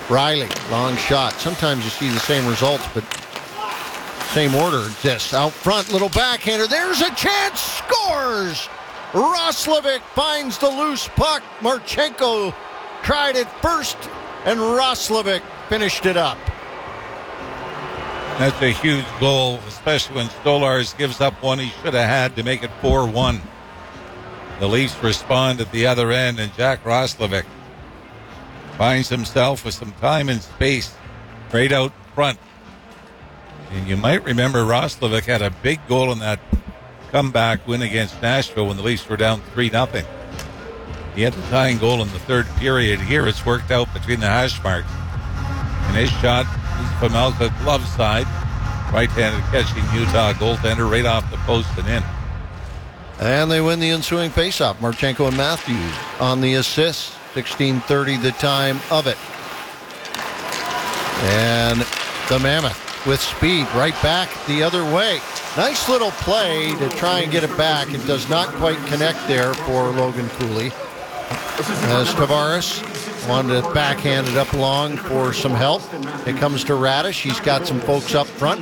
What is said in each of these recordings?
Riley, long shot. Sometimes you see the same results, but same order exists. Out front, little backhander. There's a chance. Scores! Roslovic finds the loose puck. Marchenko tried it first, and Roslovic finished it up. That's a huge goal, especially when Stolarz gives up one he should have had to make it 4-1. The Leafs respond at the other end, and Jack Roslovic finds himself with some time and space right out front. And you might remember Roslovic had a big goal in that comeback win against Nashville when the Leafs were down 3-0. He had the tying goal in the third period. Here it's worked out between the hash marks. And his shot is Vejmelka glove side. Right-handed catching Utah goaltender right off the post and in. And they win the ensuing faceoff. Marchenko and Matthews on the assist. 16:30 the time of it. And the Mammoth with speed right back the other way. Nice little play to try and get it back. It does not quite connect there for Logan Cooley. As Tavares wanted to backhand it up along for some help. It comes to Radish. He's got some folks up front.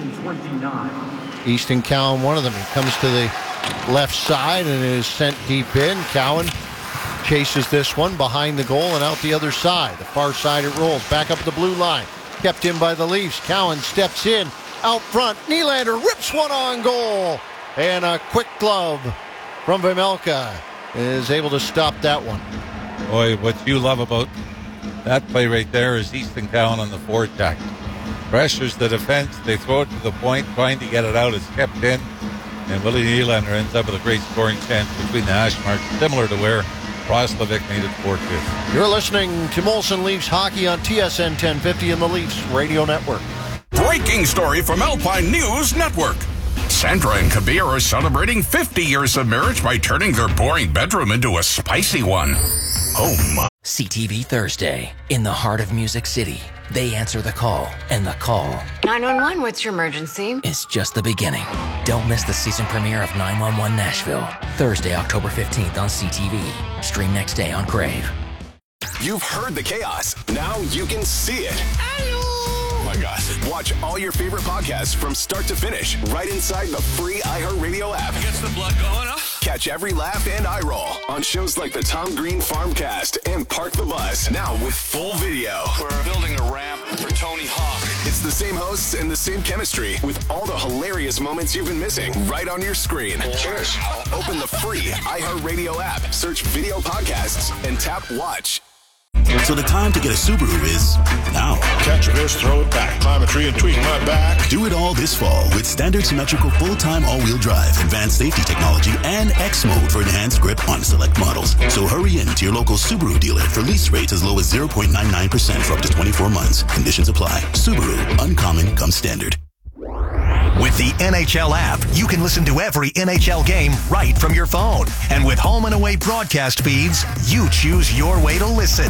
Easton Cowan, one of them. He comes to the left side and is sent deep in. Cowan chases this one behind the goal and out the other side. The far side it rolls. Back up the blue line. Kept in by the Leafs. Cowan steps in. Out front. Nylander rips one on goal. And a quick glove from Vejmelka is able to stop that one. Boy, what you love about that play right there is Easton Cowan on the forecheck. Pressures the defense. They throw it to the point, trying to get it out. It's kept in. And Willie Nylander ends up with a great scoring chance between the hash marks, similar to where Roslovic made it 4-2. You're listening to Molson Leafs Hockey on TSN 1050 and the Leafs Radio Network. Breaking story from Alpine News Network. Sandra and Kabir are celebrating 50 years of marriage by turning their boring bedroom into a spicy one. Oh my. CTV Thursday. In the heart of Music City, they answer the call, and the call 911, what's your emergency? is just the beginning. Don't miss the season premiere of 911 Nashville. Thursday, October 15th on CTV. Stream next day on Crave. You've heard the chaos. Now you can see it. Oh my God. Watch all your favorite podcasts from start to finish right inside the free iHeartRadio app. Gets the blood going, huh? Catch every laugh and eye roll on shows like the Tom Green Farmcast and Park the Bus. Now with full video. We're building a ramp for Tony Hawk. It's the same hosts and the same chemistry with all the hilarious moments you've been missing right on your screen. Cheers. Open the free iHeartRadio app, search video podcasts, and tap watch. So the time to get a Subaru is now. Catch a fish, throw it back, climb a tree and tweak my back. Do it all this fall with standard symmetrical full-time all-wheel drive, advanced safety technology, and X mode for enhanced grip on select models. So hurry in to your local Subaru dealer for lease rates as low as 0.99% for up to 24 months. Conditions apply. Subaru, uncommon comes standard. With the NHL app, you can listen to every NHL game right from your phone. And with home and away broadcast feeds, you choose your way to listen.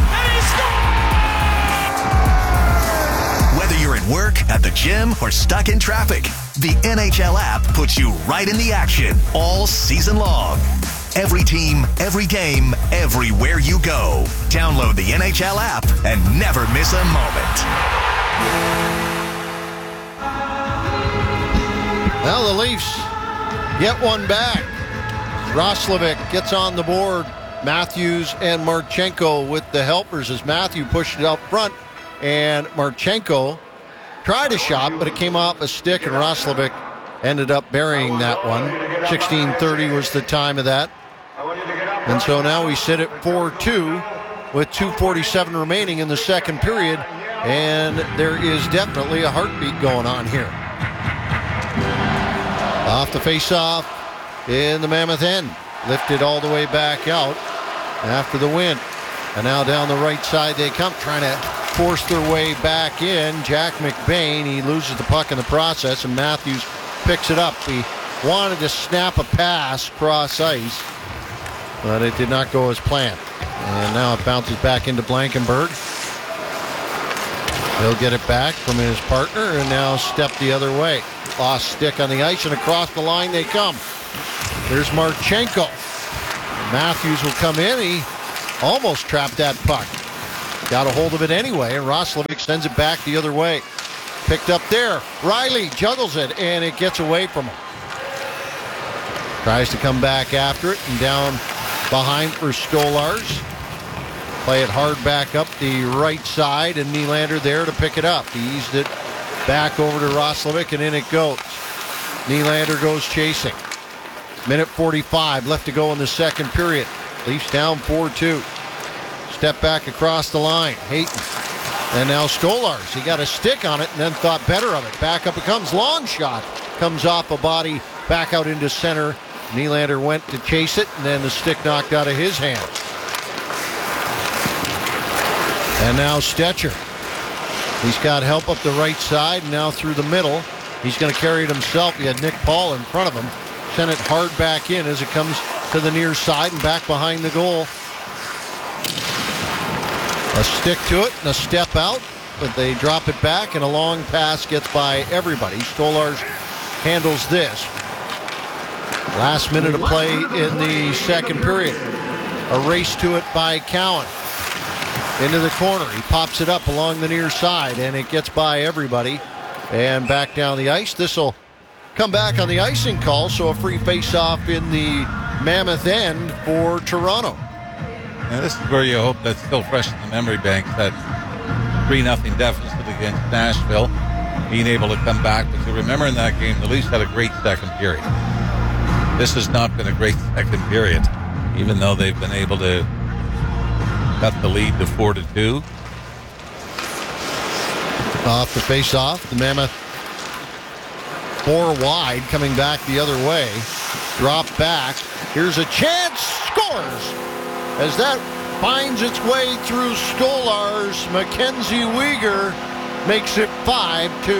Whether you're at work, at the gym, or stuck in traffic, the NHL app puts you right in the action all season long. Every team, every game, everywhere you go. Download the NHL app and never miss a moment. Well, the Leafs get one back. Roslovic gets on the board. Matthews and Marchenko with the helpers as Matthew pushed it out front. And Marchenko tried a shot, but it came off a stick, and Roslovic ended up burying that one. 16:30 was the time of that. And so now we sit at 4-2 with 2:47 remaining in the second period. And there is definitely a heartbeat going on here. Off the face-off in the Mammoth end. Lifted all the way back out after the win. And now down the right side they come, trying to force their way back in. Jack McBain, he loses the puck in the process, and Matthews picks it up. He wanted to snap a pass cross ice, but it did not go as planned. And now it bounces back into Blankenburg. He'll get it back from his partner and now step the other way. Lost stick on the ice, and across the line they come. There's Marchenko. Matthews will come in. He almost trapped that puck. got a hold of it anyway, and Roslovic sends it back the other way. Picked up there. Riley juggles it, and it gets away from him. Tries to come back after it, and down behind for Stolarz. Play it hard back up the right side, and Nylander there to pick it up. He eased it back over to Roslovic, and in it goes. Nylander goes chasing. Minute 45 left to go in the second period. Leafs down 4-2. Step back across the line. Hayton. And now Stolarz. He got a stick on it and then thought better of it. Back up it comes. Long shot. Comes off a body back out into center. Nylander went to chase it, and then the stick knocked out of his hands. And now Stecher. He's got help up the right side, and now through the middle. He's going to carry it himself. He had Nick Paul in front of him. Sent it hard back in as it comes to the near side and back behind the goal. A stick to it and a step out, but they drop it back, and a long pass gets by everybody. Stolarz handles this. Last minute of play in the second period. A race to it by Cowan. Into the corner. He pops it up along the near side, and it gets by everybody. And back down the ice. This will come back on the icing call, so a free face-off in the Mammoth end for Toronto. Now this is where you hope that's still fresh in the memory bank, that 3-0 deficit against Nashville, being able to come back. But you remember in that game, the Leafs had a great second period. This has not been a great second period, even though they've been able to cut the lead to 4-2. Off the face-off, the Mammoth 4 wide, coming back the other way. Drop back. Here's a chance. Scores! As that finds its way through Stolarz, Mackenzie Weegar makes it 5-2.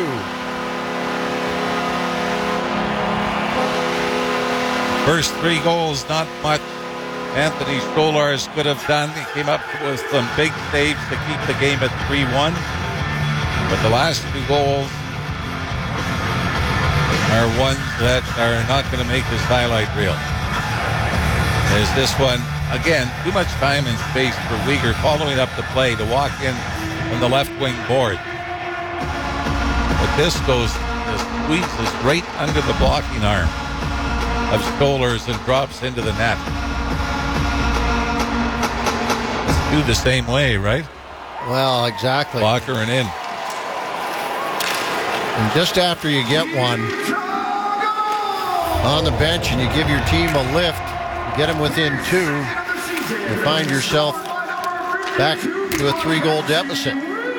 First 3 goals, not much Anthony Stolarz could have done. He came up with some big saves to keep the game at 3-1. But the last 2 goals are ones that are not going to make this highlight reel. There's this one, again, too much time and space for Weegar following up the play to walk in from the left wing board. But this squeezes right under the blocking arm of Stolarz and drops into the net. Let's do the same way, right? Well, exactly. Blocker and in. And just after you get one on the bench and you give your team a lift, you get them within 2, you find yourself back to a 3-goal deficit.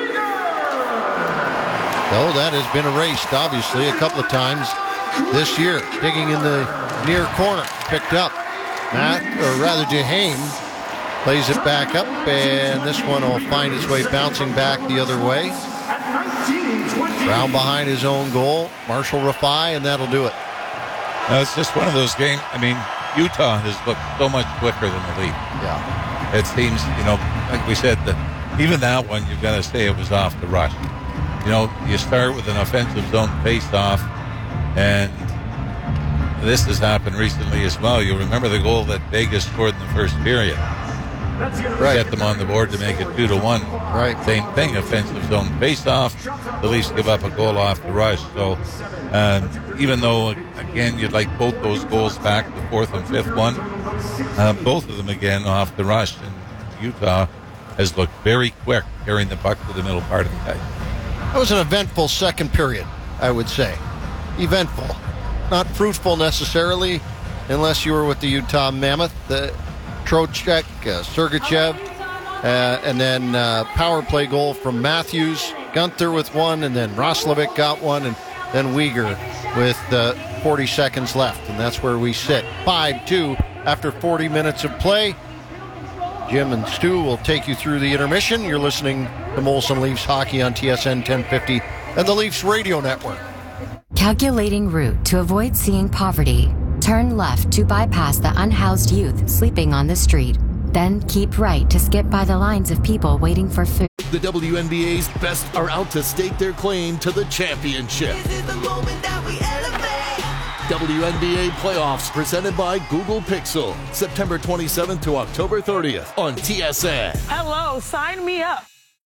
So that has been erased, obviously, a couple of times this year. Digging in the near corner, picked up. Duhaime plays it back up, and this one will find its way bouncing back the other way. Brown behind his own goal. Marshall Rafai, and that'll do it. It's just one of those games. I mean, Utah has looked so much quicker than the Leaf. Yeah. It seems, like we said, that even that one, you've got to say it was off the rush. You start with an offensive zone face-off, and this has happened recently as well. You'll remember the goal that Vegas scored in the first period. Right. Get them on the board to make it 2-1. Right. Same thing, offensive zone face-off. The Leafs give up a goal off the rush. So even though, again, you'd like both those goals back, the 4th and 5th one, both of them again off the rush. And Utah has looked very quick carrying the puck to the middle part of the ice. That was an eventful second period, I would say. Eventful. Not fruitful necessarily, unless you were with the Utah Mammoth. Trocheck, Sergachev, and then power play goal from Matthews. Gunther with one, and then Roslovic got one, and then Weegar with 40 seconds left. And that's where we sit. 5-2 after 40 minutes of play. Jim and Stu will take you through the intermission. You're listening to Molson Leafs Hockey on TSN 1050 and the Leafs Radio Network. Calculating route to avoid seeing poverty. Turn left to bypass the unhoused youth sleeping on the street. Then keep right to skip by the lines of people waiting for food. The WNBA's best are out to stake their claim to the championship. This is the moment that we elevate. WNBA playoffs presented by Google Pixel. September 27th to October 30th on TSN. Hello, sign me up.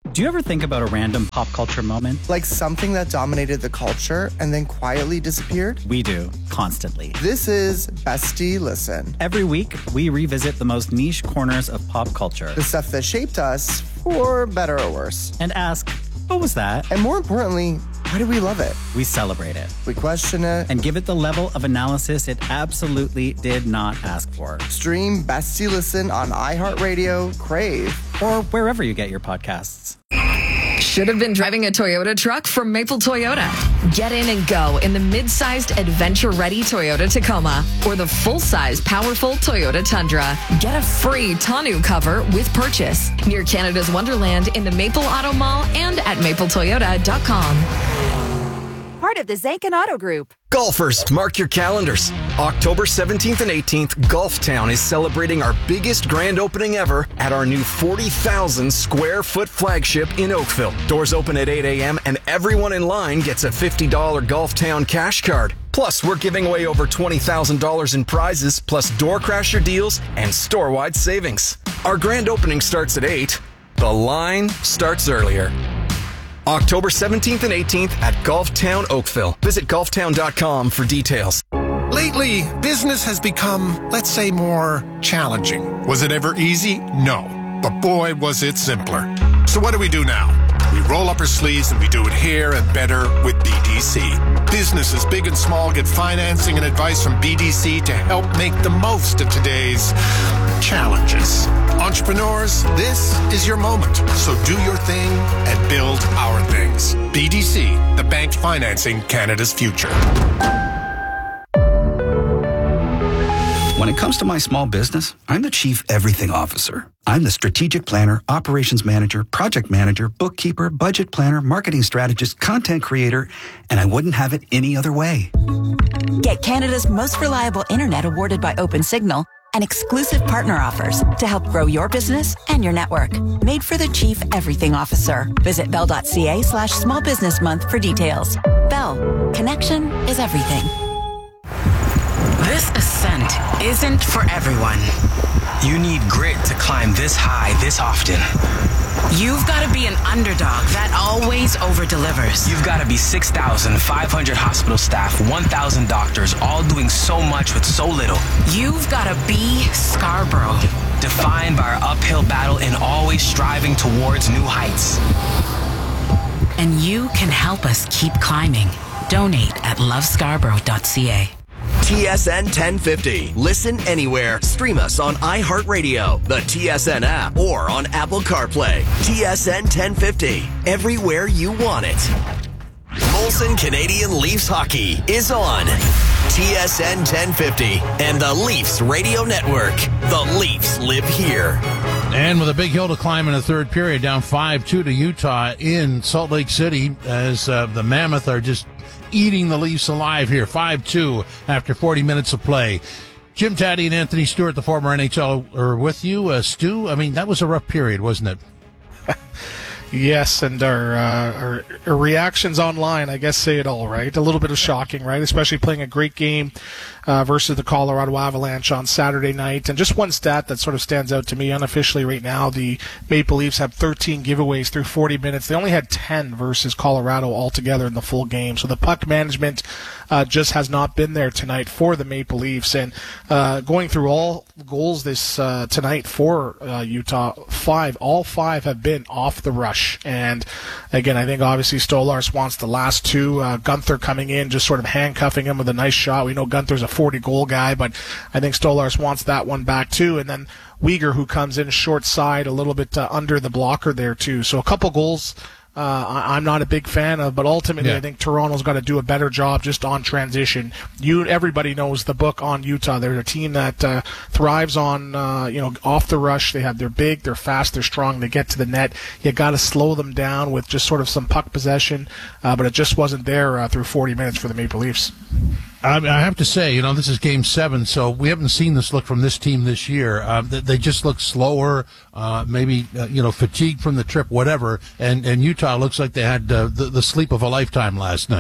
Do you ever think about a random pop culture moment? Like something that dominated the culture and then quietly disappeared? We do, constantly. This is Bestie Listen. Every week, we revisit the most niche corners of pop culture. The stuff that shaped us, for better or worse. And ask, what was that? And more importantly, why do we love it? We celebrate it. We question it. And give it the level of analysis it absolutely did not ask for. Stream Bestie Listen on iHeartRadio, Crave, or wherever you get your podcasts. Should have been driving a Toyota truck from Maple Toyota. Get in and go in the mid-sized adventure-ready Toyota Tacoma or the full-size powerful Toyota Tundra. Get a free tonneau cover with purchase near Canada's Wonderland in the Maple Auto Mall and at mapletoyota.com. Part of the Zankin Auto Group. Golfers, mark your calendars. October 17th and 18th, Golftown is celebrating our biggest grand opening ever at our new 40,000 square foot flagship in Oakville. Doors open at 8 a.m. and everyone in line gets a $50 Golftown cash card. Plus, we're giving away over $20,000 in prizes, plus door crasher deals and store-wide savings. Our grand opening starts at 8. The line starts earlier. October 17th and 18th at Golftown Oakville. Visit golftown.com for details. Lately, business has become, let's say, more challenging. Was it ever easy? No. But boy, was it simpler. So what do we do now? We roll up our sleeves and we do it here and better with BDC. Businesses big and small get financing and advice from BDC to help make the most of today's challenges. Entrepreneurs, this is your moment. So do your thing and build our things. BDC, the bank financing Canada's future. When it comes to my small business, I'm the Chief Everything Officer. I'm the strategic planner, operations manager, project manager, bookkeeper, budget planner, marketing strategist, content creator, and I wouldn't have it any other way. Get Canada's most reliable internet awarded by OpenSignal and exclusive partner offers to help grow your business and your network. Made for the Chief Everything Officer. Visit bell.ca/small business month for details. Bell, connection is everything. This ascent isn't for everyone. You need grit to climb this high this often. You've got to be an underdog that always over-delivers. You've got to be 6,500 hospital staff, 1,000 doctors, all doing so much with so little. You've got to be Scarborough, defined by our uphill battle and always striving towards new heights. And you can help us keep climbing. Donate at lovescarborough.ca. TSN 1050. Listen anywhere. Stream us on iHeartRadio, the TSN app, or on Apple CarPlay. TSN 1050. Everywhere you want it. Molson Canadian Leafs Hockey is on TSN 1050 and the Leafs Radio Network. The Leafs live here. And with a big hill to climb in the third period, down 5-2 to Utah in Salt Lake City, as the Mammoth are just eating the Leafs alive here. 5-2 after 40 minutes of play. Jim Taddy and Anthony Stewart, the former NHL, are with you. Stu, I mean, that was a rough period, wasn't it? Yes, and our reactions online, I guess, say it all, right? A little bit of shocking, right? Especially playing a great game versus the Colorado Avalanche on Saturday night. And just one stat that sort of stands out to me unofficially right now, the Maple Leafs have 13 giveaways through 40 minutes. They only had 10 versus Colorado altogether in the full game. So the puck management just has not been there tonight for the Maple Leafs. And going through all goals this tonight for Utah, all five have been off the rush. And again, I think obviously Stolarz wants the last two. Gunther coming in, just sort of handcuffing him with a nice shot. We know Gunther's a 40-goal guy, but I think Stolarz wants that one back too. And then Weegar, who comes in short side, a little bit under the blocker there too. So a couple goals I'm not a big fan of, but ultimately I think Toronto's got to do a better job just on transition. Everybody knows the book on Utah. They're a team that thrives on off the rush. They're big, they're fast, they're strong. They get to the net. You got to slow them down with just sort of some puck possession, but it just wasn't there through 40 minutes for the Maple Leafs. I have to say, this is Game 7, so we haven't seen this look from this team this year. They just look slower, maybe fatigued from the trip, whatever. And Utah looks like they had the sleep of a lifetime last night.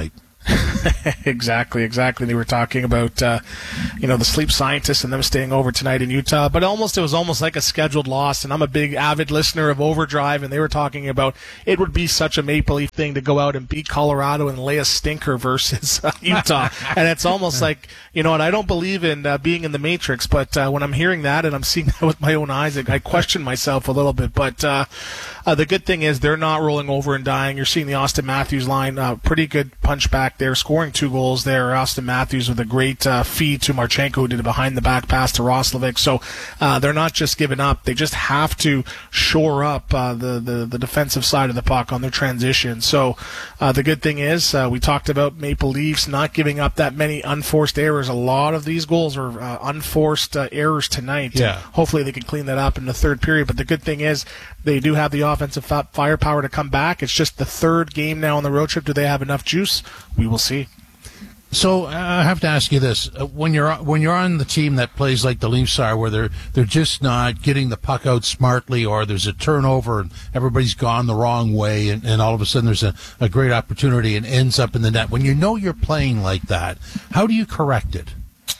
Exactly. They were talking about, the sleep scientists and them staying over tonight in Utah, but it was almost like a scheduled loss. And I'm a big avid listener of Overdrive, and they were talking about it would be such a Maple Leaf thing to go out and beat Colorado and lay a stinker versus Utah. And it's almost like, and I don't believe in being in the Matrix, but when I'm hearing that and I'm seeing that with my own eyes, I question myself a little bit. But the good thing is they're not rolling over and dying. You're seeing the Austin Matthews line, pretty good punch back there, scoring 2 goals there. Austin Matthews with a great feed to Marchenko, who did a behind-the-back pass to Roslovic. So they're not just giving up. They just have to shore up the defensive side of the puck on their transition. So the good thing is we talked about Maple Leafs not giving up that many unforced errors. A lot of these goals are unforced errors tonight. Yeah. Hopefully they can clean that up in the third period. But the good thing is they do have the offensive firepower to come back. It's just the third game now on the road trip. Do they have enough juice? We will see. So I have to ask you this: when you're on the team that plays like the Leafs are, where they're just not getting the puck out smartly, or there's a turnover and everybody's gone the wrong way, and all of a sudden there's a great opportunity and ends up in the net. When you know you're playing like that, how do you correct it?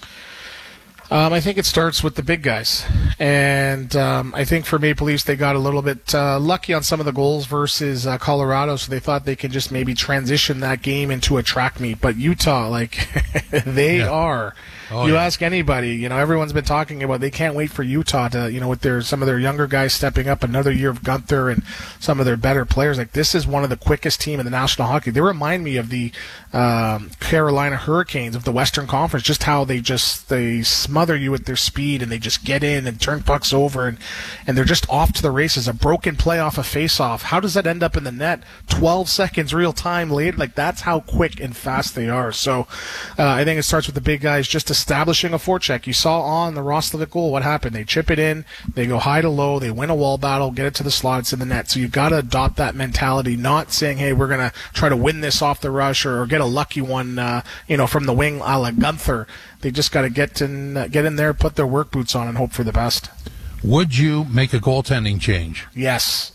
I think it starts with the big guys. And I think for Maple Leafs, they got a little bit lucky on some of the goals versus Colorado, so they thought they could just maybe transition that game into a track meet. But Utah, they are. Ask anybody, everyone's been talking about they can't wait for Utah to, with some of their younger guys stepping up, another year of Gunther and some of their better players. This is one of the quickest team in the National Hockey. They remind me of the Carolina Hurricanes of the Western Conference, just how they smother you with their speed and they just get in and turn pucks over and they're just off to the races. A broken play off a face-off. How does that end up in the net 12 seconds real time later? That's how quick and fast they are. So I think it starts with the big guys just establishing a forecheck. You saw on the Roslovic goal what happened. They chip it in, they go high to low, they win a wall battle, get it to the slot, it's in the net. So you've got to adopt that mentality, not saying, hey, we're going to try to win this off the rush or get a lucky one from the wing a la Gunther. They just got to get in there, put their work boots on, and hope for the best. Would you make a goaltending change? Yes.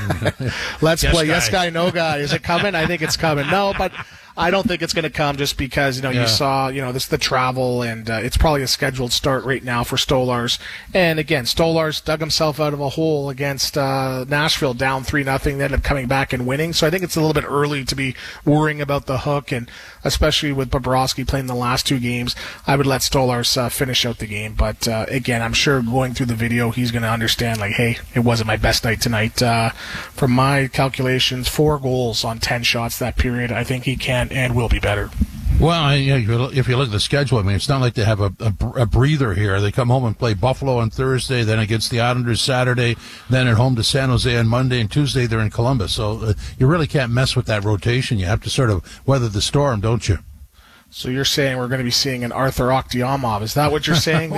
Let's play yes guy, no guy. Is it coming? I think it's coming. No, but I don't think it's going to come just because, you saw, this the travel, and it's probably a scheduled start right now for Stolarz. And again, Stolarz dug himself out of a hole against Nashville, down 3-0. They ended up coming back and winning. So I think it's a little bit early to be worrying about the hook, and especially with Bobrovsky playing the last 2 games, I would let Stolarz finish out the game. But again, I'm sure going through the video, he's going to understand, hey, it wasn't my best night tonight. From my calculations, 4 goals on 10 shots that period. I think he can and will be better. Well, if you look at the schedule, it's not like they have a breather here. They come home and play Buffalo on Thursday, then against the Islanders Saturday, then at home to San Jose on Monday, and Tuesday they're in Columbus. So you really can't mess with that rotation. You have to sort of weather the storm, don't you? So you're saying we're going to be seeing an Arthur Akhtiamov. Is that what you're saying?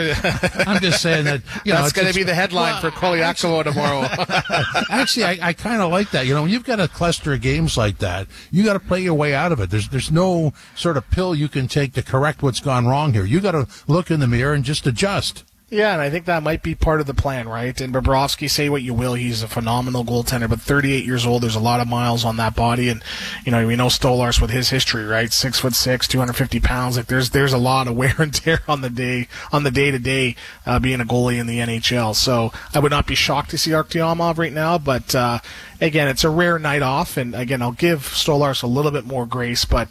I'm just saying that that's going to be the headline for Koliakovo tomorrow. Actually, I kind of like that. When you've got a cluster of games like that, you got to play your way out of it. There's no sort of pill you can take to correct what's gone wrong here. You got to look in the mirror and just adjust. Yeah, and I think that might be part of the plan, right? And Bobrovsky, say what you will, he's a phenomenal goaltender, but 38 years old, there's a lot of miles on that body, and we know Stolarz with his history, right? 6'6", 250 pounds. There's a lot of wear and tear on the day-to-day being a goalie in the NHL. So I would not be shocked to see Akhtiamov right now, but again, it's a rare night off, and again, I'll give Stolarz a little bit more grace, but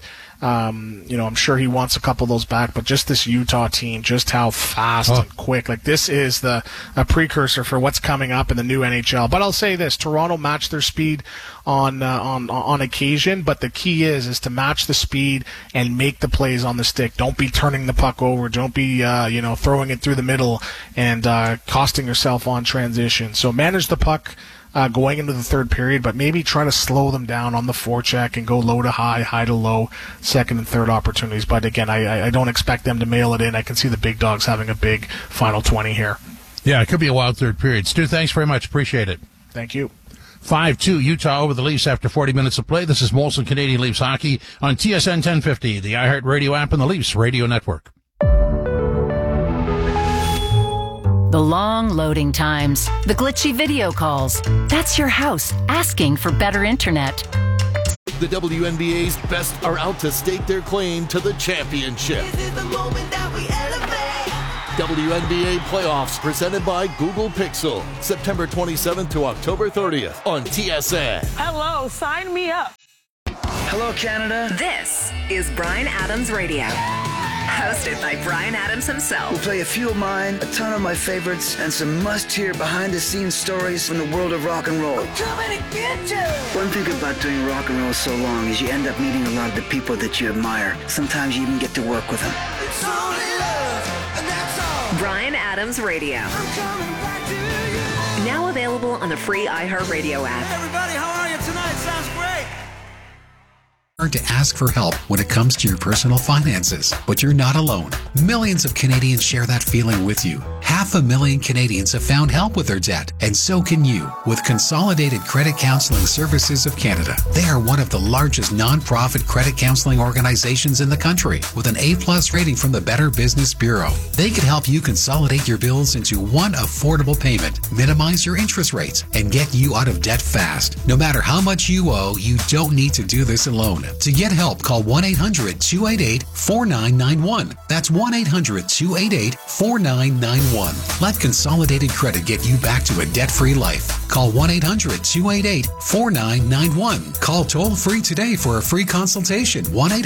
I'm sure he wants a couple of those back, but just this Utah team, just how fast and quick. This is a precursor for what's coming up in the new NHL. But I'll say this, Toronto matched their speed on occasion, but the key is to match the speed and make the plays on the stick. Don't be turning the puck over. Don't be, throwing it through the middle and costing yourself on transition. So manage the puck going into the third period, but maybe try to slow them down on the forecheck and go low to high, high to low, second and third opportunities. But again, I don't expect them to mail it in. I can see the big dogs having a big final 20 here. Yeah, it could be a wild third period. Stu, thanks very much. Appreciate it. Thank you. 5-2 Utah over the Leafs after 40 minutes of play. This is Molson Canadian Leafs Hockey on TSN 1050, the iHeart Radio app, and the Leafs Radio Network. The long loading times, the glitchy video calls. That's your house asking for better internet. The WNBA's best are out to stake their claim to the championship. This is the moment that we elevate. WNBA playoffs presented by Google Pixel. September 27th to October 30th on TSN. Hello, sign me up. Hello, Canada. This is Bryan Adams Radio. Hosted by Bryan Adams himself. We'll play a few of mine, a ton of my favorites, and some must-hear behind-the-scenes stories from the world of rock and roll. I'm coming to get you. One thing about doing rock and roll so long is you end up meeting a lot of the people that you admire. Sometimes you even get to work with them. It's only love, and that's all. Bryan Adams Radio. I'm coming back to you. Now available on the free iHeartRadio app. Hey everybody, how are you tonight? Sounds great. Hard to ask for help when it comes to your personal finances, but you're not alone. Millions of Canadians share that feeling with you. 500,000 Canadians have found help with their debt, and so can you with Consolidated Credit Counseling Services of Canada. They are one of the largest non-profit credit counseling organizations in the country with an A+ rating from the Better Business Bureau. They can help you consolidate your bills into one affordable payment, minimize your interest rates, and get you out of debt fast. No matter how much you owe, you don't need to do this alone. To get help, call 1-800-288-4991. That's 1-800-288-4991. Let Consolidated Credit get you back to a debt-free life. Call 1-800-288-4991. Call toll-free today for a free consultation.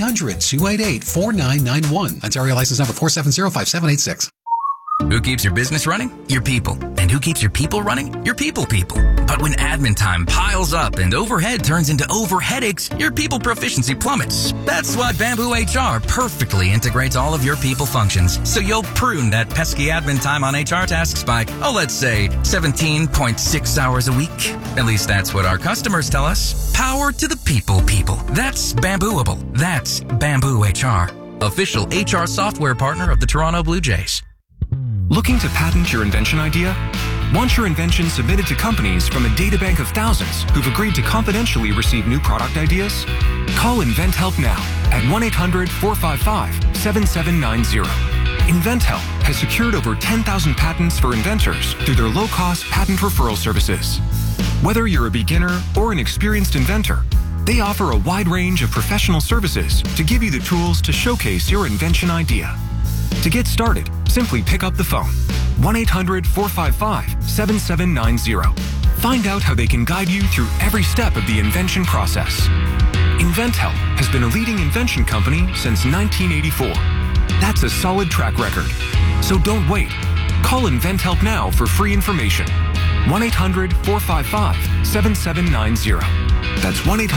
1-800-288-4991. Ontario license number 4705786. Who keeps your business running? Your people. And who keeps your people running? Your people. But when admin time piles up and overhead turns into overheadaches, your people proficiency plummets. That's why Bamboo HR perfectly integrates all of your people functions, so you'll prune that pesky admin time on HR tasks by, let's say, 17.6 hours a week. At least that's what our customers tell us. Power to the people. That's Bambooable. That's Bamboo HR. Official HR software partner of the Toronto Blue Jays. Looking to patent your invention idea? Want your invention submitted to companies from a databank of thousands who've agreed to confidentially receive new product ideas? Call InventHelp now at 1-800-455-7790. InventHelp has secured over 10,000 patents for inventors through their low-cost patent referral services. Whether you're a beginner or an experienced inventor, they offer a wide range of professional services to give you the tools to showcase your invention idea. To get started, simply pick up the phone. 1-800-455-7790. Find out how they can guide you through every step of the invention process. InventHelp has been a leading invention company since 1984. That's a solid track record. So don't wait. Call InventHelp now for free information. 1-800-455-7790. That's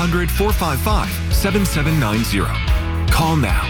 1-800-455-7790. Call now.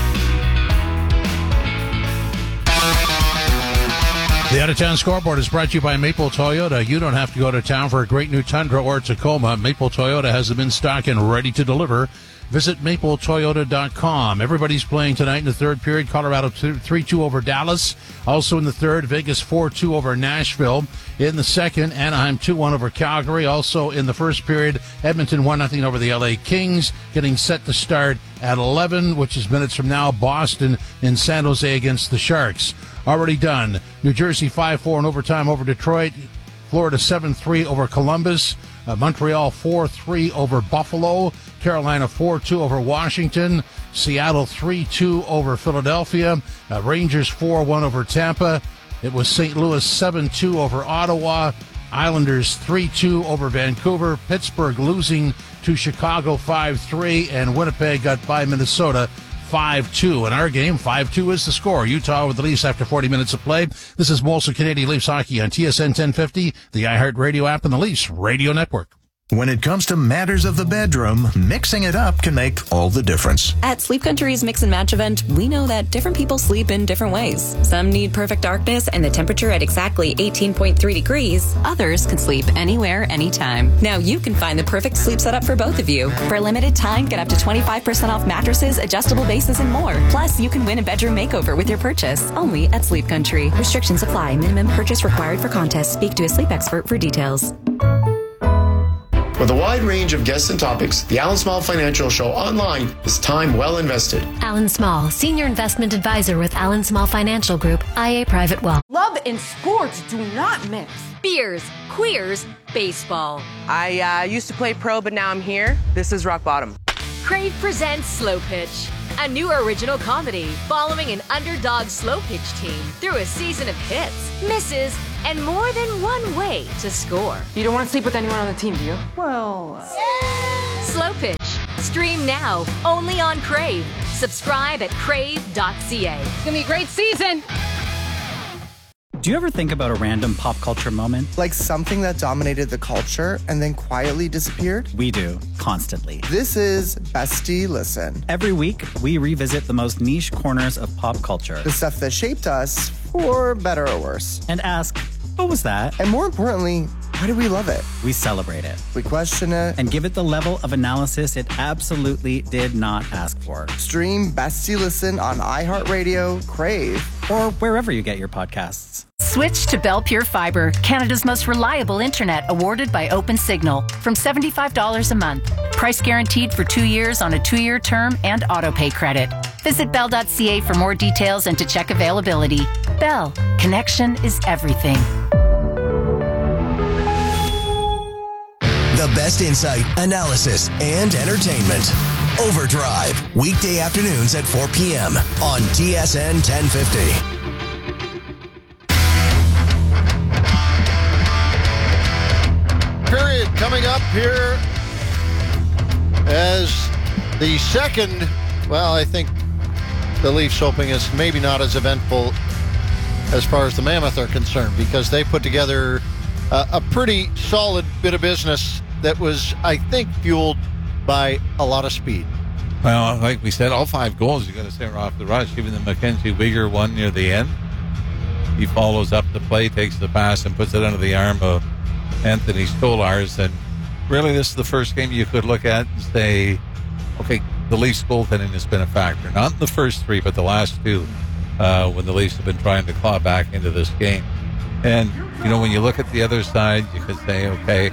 The Out-of-Town Scoreboard is brought to you by Maple Toyota. You don't have to go to town for a great new Tundra or Tacoma. Maple Toyota has them in stock and ready to deliver. Visit mapletoyota.com. Everybody's playing tonight in the third period. Colorado 3-2 over Dallas. Also in the third, Vegas 4-2 over Nashville. In the second, Anaheim 2-1 over Calgary. Also in the first period, Edmonton 1-0 over the LA Kings. Getting set to start at 11, which is minutes from now, Boston in San Jose against the Sharks. Already done. New Jersey 5-4 in overtime over Detroit. Florida 7-3 over Columbus. Montreal 4-3 over Buffalo. Carolina 4-2 over Washington. Seattle 3-2 over Philadelphia. Rangers 4-1 over Tampa. It was St. Louis 7-2 over Ottawa. Islanders 3-2 over Vancouver. Pittsburgh losing to Chicago 5-3. And Winnipeg got by Minnesota 5-2. In our game, 5-2 is the score. Utah with the Leafs after 40 minutes of play. This is Molson Canadian Leafs Hockey on TSN 1050, the iHeartRadio app, and the Leafs Radio Network. When it comes to matters of the bedroom, mixing it up can make all the difference. At Sleep Country's Mix and Match event, we know that different people sleep in different ways. Some need perfect darkness and the temperature at exactly 18.3 degrees. Others can sleep anywhere, anytime. Now you can find the perfect sleep setup for both of you. For a limited time, get up to 25% off mattresses, adjustable bases, and more. Plus, you can win a bedroom makeover with your purchase. Only at Sleep Country. Restrictions apply. Minimum purchase required for contest. Speak to a sleep expert for details. With a wide range of guests and topics, the Alan Small Financial Show online is time well invested. Alan Small, Senior Investment Advisor with Alan Small Financial Group, IA Private Wealth. Love and sports do not mix. Beers, queers, baseball. I used to play pro, but now I'm here. This is rock bottom. Crave presents Slow Pitch, a new original comedy following an underdog slow pitch team through a season of hits, misses, and more than one way to score. You don't want to sleep with anyone on the team, do you? Well, Slow Pitch. Stream now, only on Crave. Subscribe at crave.ca. It's gonna be a great season. Do you ever think about a random pop culture moment? Like something that dominated the culture and then quietly disappeared? We do, constantly. This is Bestie Listen. Every week, we revisit the most niche corners of pop culture. The stuff that shaped us, for better or worse. And ask, what was that? And more importantly, why do we love it? We celebrate it. We question it. And give it the level of analysis it absolutely did not ask for. Stream Bestie Listen on iHeartRadio, Crave, or wherever you get your podcasts. Switch to Bell Pure Fiber, Canada's most reliable internet, awarded by OpenSignal, from $75 a month. Price guaranteed for 2 years on a 2-year term and autopay credit. Visit bell.ca for more details and to check availability. Bell, connection is everything. The best insight, analysis, and entertainment. Overdrive, weekday afternoons at 4 p.m. on TSN 1050. Period coming up here as the second, well, I think the Leafs opening is maybe not as eventful as far as the Mammoth are concerned, because they put together a pretty solid bit of business that was, I think, fueled by a lot of speed. Well, like we said, all 5 goals, you got to say, are off the rush. Even the Mackenzie Weegar one near the end. He follows up the play, takes the pass, and puts it under the arm of Anthony Stolarz. And really, this is the first game you could look at and say, okay, the Leafs goaltending has been a factor. Not in the first 3, but the last 2, when the Leafs have been trying to claw back into this game. And, you know, when you look at the other side, you could say, okay,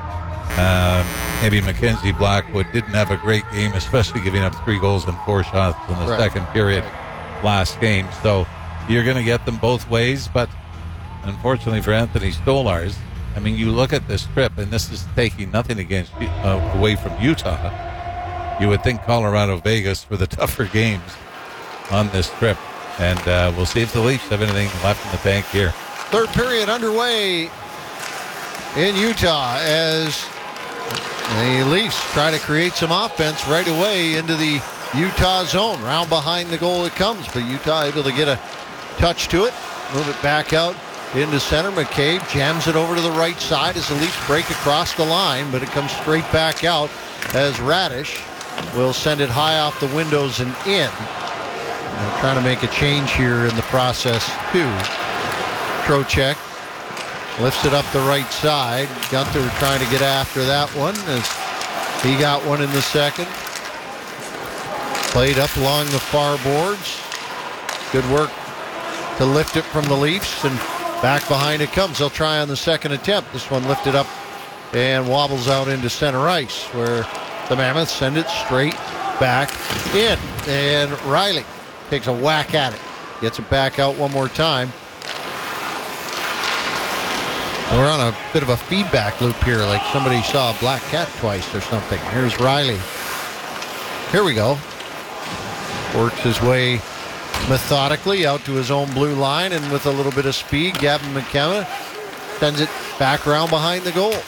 maybe Mackenzie Blackwood didn't have a great game, especially giving up 3 goals and 4 shots in the second period last game. So you're going to get them both ways. But unfortunately for Anthony Stolarz, I mean, you look at this trip, and this is taking nothing against away from Utah. You would think Colorado, Vegas were the tougher games on this trip. And we'll see if the Leafs have anything left in the tank here. Third period underway in Utah as the Leafs try to create some offense right away into the Utah zone. Round behind the goal it comes, but Utah able to get a touch to it, move it back out into center. McCabe jams it over to the right side as the Leafs break across the line, but it comes straight back out as Radish will send it high off the windows and in. They're trying to make a change here in the process too. Trocheck lifts it up the right side. Gunther trying to get after that one as he got one in the second. Played up along the far boards. Good work to lift it from the Leafs, and back behind it comes. They'll try on the second attempt. This one lifted up and wobbles out into center ice, where the Mammoths send it straight back in. And Riley takes a whack at it. Gets it back out one more time. We're on a bit of a feedback loop here, like somebody saw a black cat twice or something. Here's Riley. Here we go. Works his way methodically out to his own blue line, and with a little bit of speed, Gavin McKenna sends it back around behind the goal.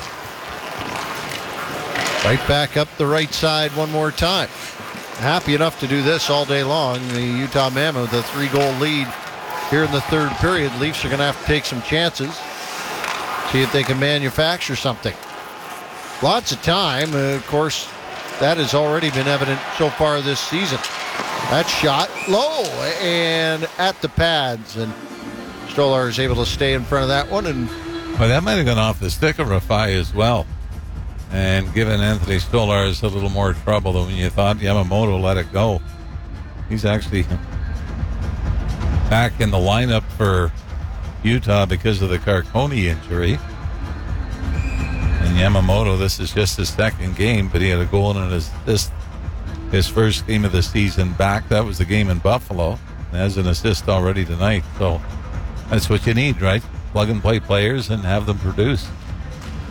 Right back up the right side one more time. Happy enough to do this all day long. The Utah Mammoth, the 3-goal lead here in the third period. Leafs are going to have to take some chances. See if they can manufacture something. Lots of time. Of course, that has already been evident so far this season. That shot low and at the pads. And Stolarz is able to stay in front of that one. And well, that might have gone off the stick of Rafai as well, and given Anthony Stolarz a little more trouble than when you thought. Yamamoto let it go. He's actually back in the lineup for Utah because of the Carcone injury. And Yamamoto, this is just his second game, but he had a goal in his first game of the season back. That was the game in Buffalo. And has an assist already tonight. So that's what you need, right? Plug and play players and have them produce.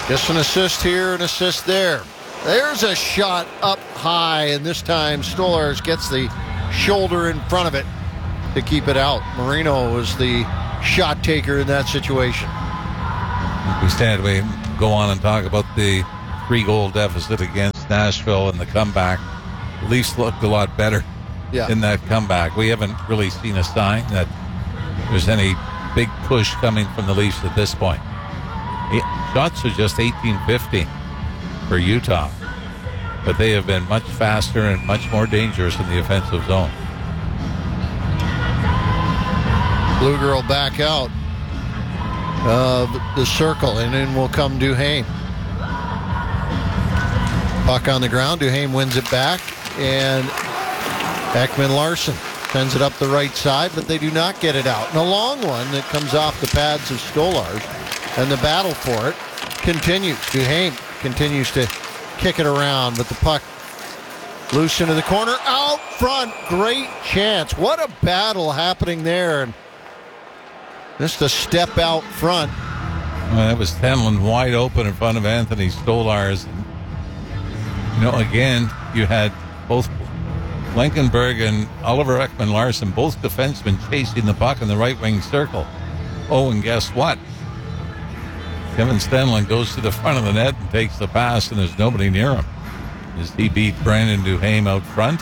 Just an assist here, an assist there. There's a shot up high, and this time Stolarz gets the shoulder in front of it to keep it out. Marino was the shot taker in that situation. We said we go on and talk about the 3-goal deficit against Nashville and the comeback. The Leafs looked a lot better in that comeback. We haven't really seen a sign that there's any big push coming from the Leafs at this point. Shots are just 18-15 for Utah, but they have been much faster and much more dangerous in the offensive zone. Blue Girl back out of the circle, and in will come Duhaime. Puck on the ground. Duhaime wins it back, and Ekman-Larsson sends it up the right side, but they do not get it out. And a long one that comes off the pads of Stolarz, and the battle for it continues. Duhaime continues to kick it around, but the puck loose into the corner. Out front, great chance. What a battle happening there. And just a step out front. Well, that was Stenlund wide open in front of Anthony Stolarz. Again, you had both Blankenberg and Oliver Ekman-Larsson, both defensemen chasing the puck in the right wing circle. Oh, and guess what? Kevin Stenlund goes to the front of the net and takes the pass, and there's nobody near him as he beat Brandon Duhaime out front.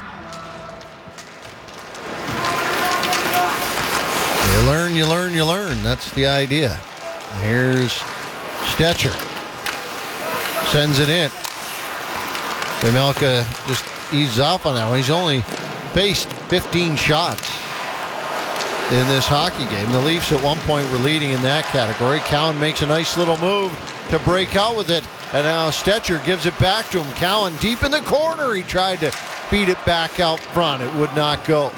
You learn. That's the idea. Here's Stecher. Sends it in. Vejmelka just eases off on that one. He's only faced 15 shots in this hockey game. The Leafs at one point were leading in that category. Cowan makes a nice little move to break out with it. And now Stecher gives it back to him. Cowan deep in the corner. He tried to feed it back out front. It would not go.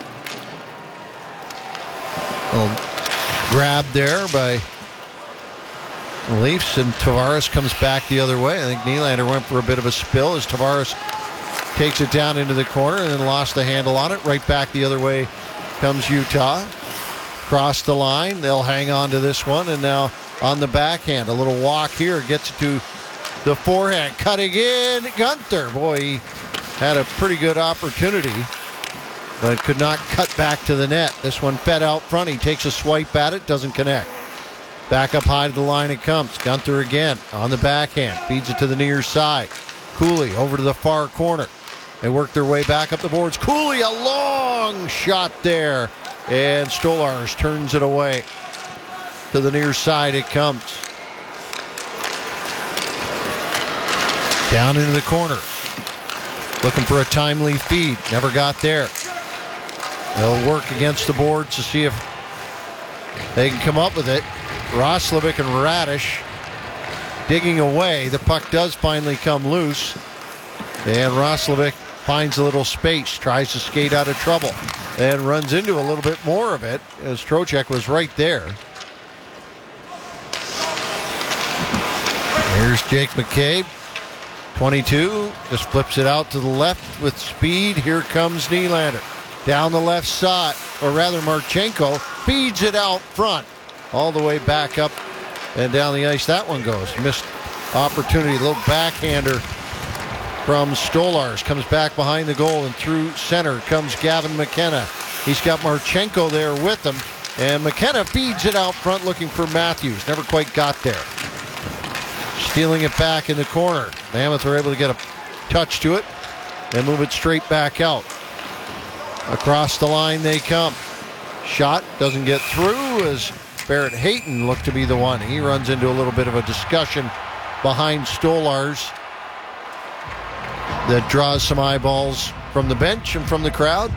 Grab there by the Leafs, and Tavares comes back the other way. I think Nylander went for a bit of a spill as Tavares takes it down into the corner and then lost the handle on it. Right back the other way comes Utah. Cross the line. They'll hang on to this one, and now on the backhand, a little walk here gets it to the forehand. Cutting in, Gunther. Boy, he had a pretty good opportunity, but could not cut back to the net. This one fed out front. He takes a swipe at it, doesn't connect. Back up high to the line it comes. Gunther again on the backhand. Feeds it to the near side. Cooley over to the far corner. They work their way back up the boards. Cooley, a long shot there. And Stolarz turns it away. To the near side it comes. Down into the corner. Looking for a timely feed. Never got there. They'll work against the boards to see if they can come up with it. Roslovic and Radish digging away. The puck does finally come loose. And Roslovic finds a little space, tries to skate out of trouble, and runs into a little bit more of it as Trocheck was right there. Here's Jake McCabe, 22, just flips it out to the left with speed. Here comes Nylander. Down the left side, or rather Marchenko feeds it out front. All the way back up and down the ice. That one goes. Missed opportunity. A little backhander from Stolarz. Comes back behind the goal and through center comes Gavin McKenna. He's got Marchenko there with him. And McKenna feeds it out front looking for Matthews. Never quite got there. Stealing it back in the corner. Mammoth are able to get a touch to it and move it straight back out. Across the line they come. Shot doesn't get through as Barrett Hayton looked to be the one. He runs into a little bit of a discussion behind Stolarz that draws some eyeballs from the bench and from the crowd.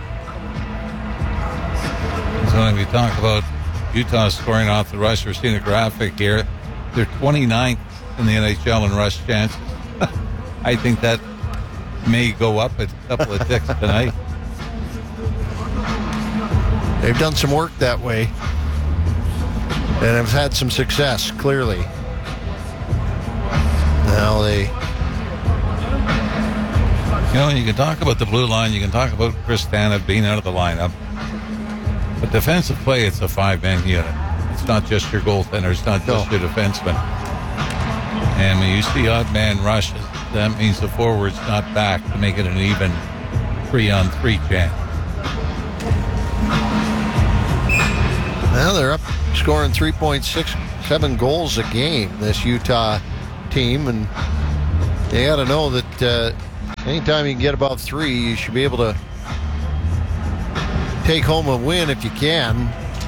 So when we talk about Utah scoring off the rush, we're seeing a graphic here. They're 29th in the NHL in rush chances. I think that may go up a couple of ticks tonight. They've done some work that way and have had some success, clearly. Now they... You can talk about the blue line, you can talk about Chris Tanev being out of the lineup, but defensive play, it's a five-man unit. It's not just your goaltender, it's not just your defenseman. And when you see odd man rushes, that means the forward's not back to make it an even 3-on-3 chance. Well, they're up scoring 3.67 goals a game, this Utah team, and they got to know that anytime you can get above 3, you should be able to take home a win if you can.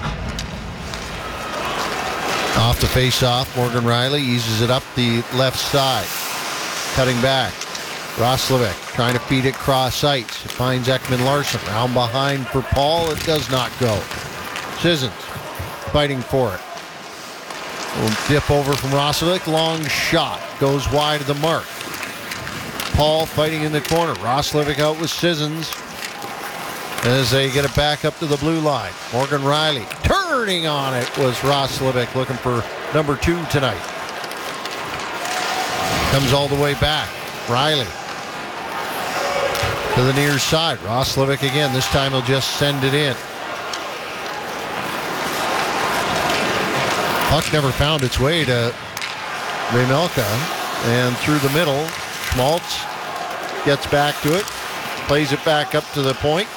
Off the face-off, Morgan Riley eases it up the left side. Cutting back. Roslovic trying to feed it cross ice. It finds Ekman Larsson. Round behind for Paul. It does not go. Sissons fighting for it. Little dip over from Roslovic. Long shot. Goes wide of the mark. Paul fighting in the corner. Roslovic out with Sissons as they get it back up to the blue line. Morgan Riley turning on it was Roslovic, looking for number 2 tonight. Comes all the way back. Riley to the near side. Roslovic again. This time he'll just send it in. Puck never found its way to Remelka, and through the middle, Schmaltz gets back to it, plays it back up to the point.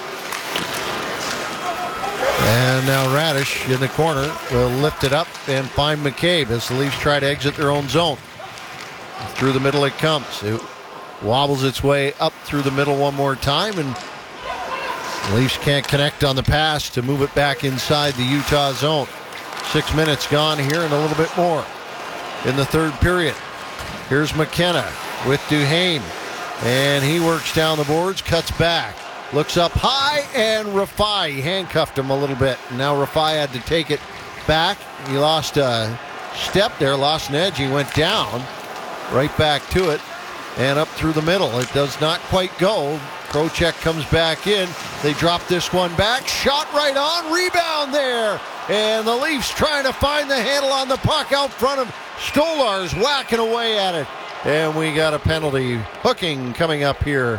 And now Radish in the corner will lift it up and find McCabe as the Leafs try to exit their own zone. Through the middle it comes. It wobbles its way up through the middle one more time, and the Leafs can't connect on the pass to move it back inside the Utah zone. 6 minutes gone here and a little bit more in the third period. Here's McKenna with Duhaime, and he works down the boards, cuts back. Looks up high, and Rafai handcuffed him a little bit. Now Rafai had to take it back. He lost a step there, lost an edge. He went down, right back to it, and up through the middle. It does not quite go. Trocheck comes back in. They drop this one back. Shot right on. Rebound there. And the Leafs trying to find the handle on the puck out front of Stolarz, whacking away at it. And we got a penalty. Hooking coming up here.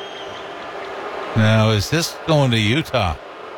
Now, is this going to Utah?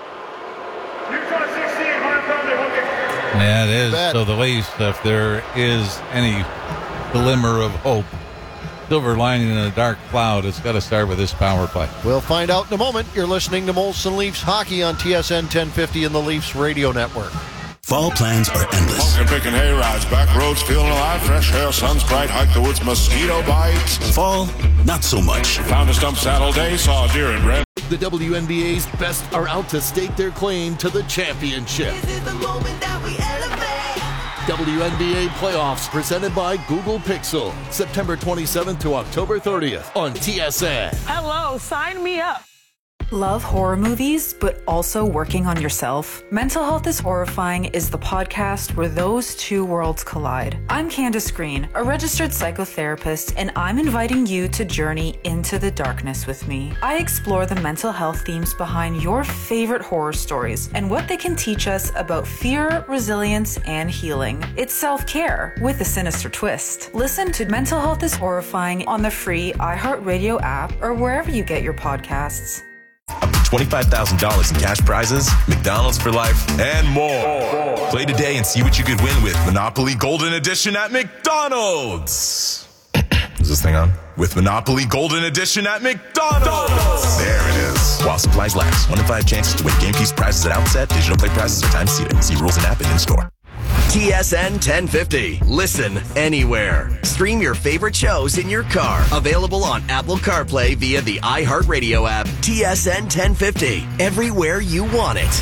Yeah, it is. So the Leafs, if there is any glimmer of hope, silver lining in a dark cloud, it's got to start with this power play. We'll find out in a moment. You're listening to Molson Leafs Hockey on TSN 1050 and the Leafs Radio Network. Fall plans are endless. Walking, picking hay rides, back roads, feeling alive, fresh hair, sun's bright, hike the woods, mosquito bites. Fall, not so much. Found a stump saddle day, saw a deer in red. The WNBA's best are out to stake their claim to the championship. This is the moment that we elevate. WNBA playoffs presented by Google Pixel. September 27th to October 30th on TSN. Hello, sign me up. Love horror movies, but also working on yourself? Mental Health is Horrifying is the podcast where those two worlds collide. I'm Candace Green, a registered psychotherapist, and I'm inviting you to journey into the darkness with me. I explore the mental health themes behind your favorite horror stories and what they can teach us about fear, resilience, and healing. It's self-care with a sinister twist. Listen to Mental Health is Horrifying on the free iHeartRadio app or wherever you get your podcasts. Up to $25,000 in cash prizes, McDonald's for life, and more. Play today and see what you could win with Monopoly Golden Edition at McDonald's. Is this thing on? With Monopoly Golden Edition at McDonald's. There it is. While supplies last. 1 in 5 chances to win game piece prizes at outset. Digital play prizes are time seated. See rules and app and in-store. TSN 1050. Listen anywhere. Stream your favorite shows in your car. Available on Apple CarPlay via the iHeartRadio app. TSN 1050. Everywhere you want it.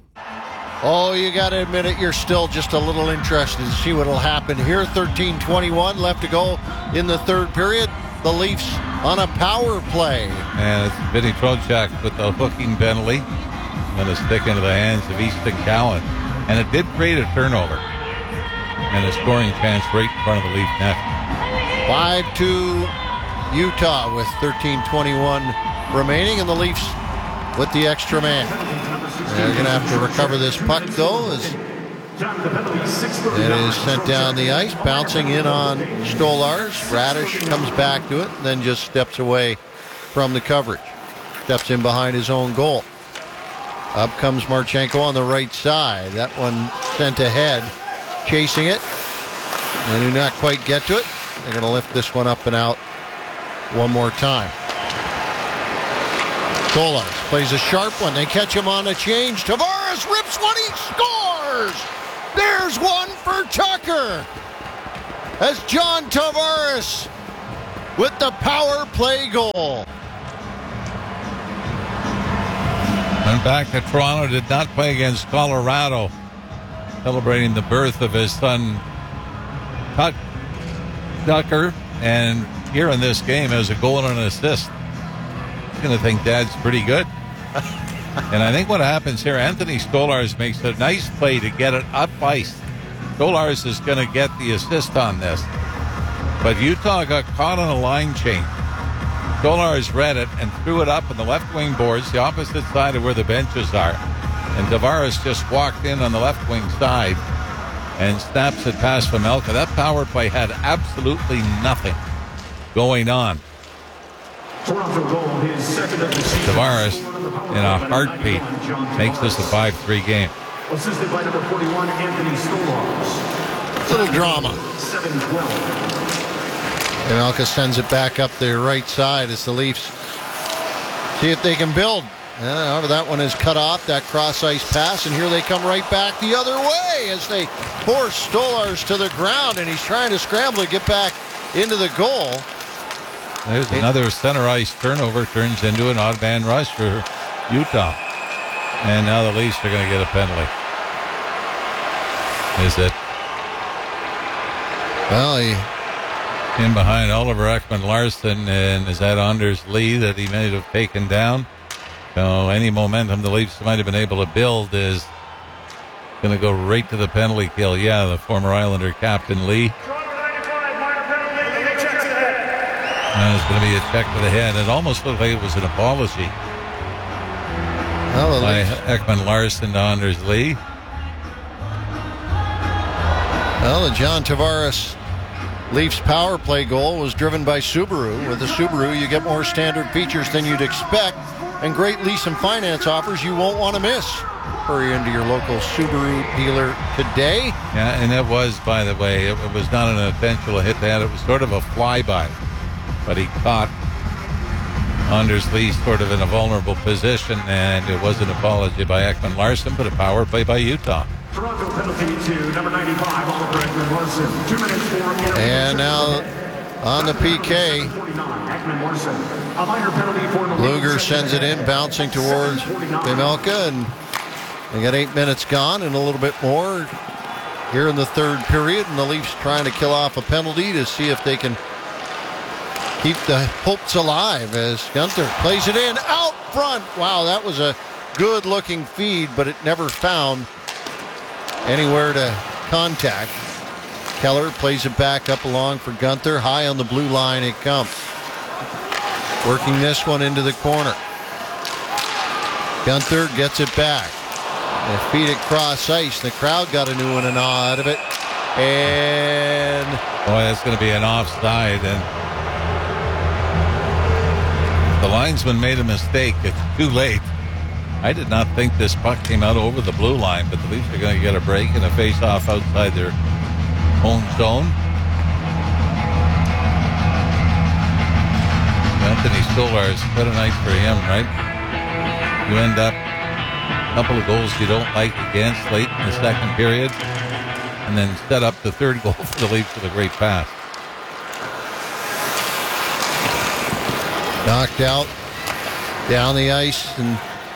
Oh, you got to admit it, you're still just a little interested to see what will happen here. 13:21 left to go in the third period. The Leafs on a power play. And it's Vinny Trocheck with the hooking penalty. Going to stick into the hands of Easton Cowan. And it did create a turnover and a scoring chance right in front of the Leaf net. 5-2 Utah with 13:21 remaining, and the Leafs with the extra man. They're going to have to recover this puck, though, as it is sent down the ice, bouncing in on Stolarz. Radish comes back to it, and then just steps away from the coverage. Steps in behind his own goal. Up comes Marchenko on the right side. That one sent ahead. Chasing it They do not quite get to it. They're going to lift this one up and out one more time. Stolarz plays a sharp one. They catch him on a change. Tavares rips one. He scores! There's one for Tucker. As John Tavares with the power play goal. And back to Toronto, did not play against Colorado. Celebrating the birth of his son, Tucker. And here in this game has a goal and an assist. He's going to think Dad's pretty good. And I think what happens here, Anthony Stolarz makes a nice play to get it up ice. Stolarz is going to get the assist on this. But Utah got caught on a line change. Stolarz read it and threw it up on the left wing boards, the opposite side of where the benches are. And Tavares just walked in on the left wing side and snaps it past Vejmelka. That power play had absolutely nothing going on. Tavares, in a heartbeat, makes this a 5-3 game. Assisted by number 41, Anthony Stolarz. Little drama. 7-12. Vejmelka sends it back up the right side as the Leafs see if they can build. However, that one is cut off, that cross-ice pass, and here they come right back the other way as they force Stolarz to the ground, and he's trying to scramble to get back into the goal. There's another center ice turnover, turns into an odd man rush for Utah. And now the Leafs are going to get a penalty. Is it? Well, he in behind Oliver Ekman-Larsson, and is that Anders Lee that he may have taken down? So any momentum the Leafs might have been able to build is going to go right to the penalty kill. Yeah, the former Islander captain Lee. And it's going to be a check to the head. It almost looked like it was an apology by Ekman-Larsson to Anders Lee. Well, the John Tavares Leafs power play goal was driven by Subaru. With the Subaru, you get more standard features than you'd expect, and great lease and finance offers you won't want to miss. Hurry into your local Subaru dealer today. Yeah, and it was, by the way, it was not an intentional hit to head. It was sort of a flyby, but he caught Anders Lee sort of in a vulnerable position, and it was an apology by Ekman-Larsson, but a power play by Utah. Toronto penalty to number 95, Oliver Ekman-Larsson. 2 minutes, 4 minutes. And now on the PK, Luger sends it in, bouncing towards Vejmelka, and they got 8 minutes gone and a little bit more here in the third period, and the Leafs trying to kill off a penalty to see if they can keep the hopes alive as Gunther plays it in out front. Wow, that was a good looking feed, but it never found anywhere to contact. Keller plays it back up along for Gunther. High on the blue line it comes. Working this one into the corner. Gunther gets it back. They feed it cross ice. The crowd got a new one and awe out of it. And boy, that's going to be an offside. And the linesman made a mistake. It's too late. I did not think this puck came out over the blue line, but the Leafs are going to get a break and a face-off outside their own zone. Anthony Stolarz, what a night for him, right? You end up a couple of goals you don't like against late in the second period, and then set up the third goal for the Leafs with a great pass. Knocked out down the ice, and